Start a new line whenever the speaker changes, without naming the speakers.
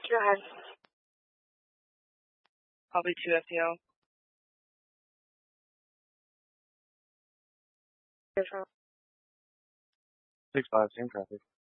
Go ahead.
Probably 2 FTO.
6-5, same traffic.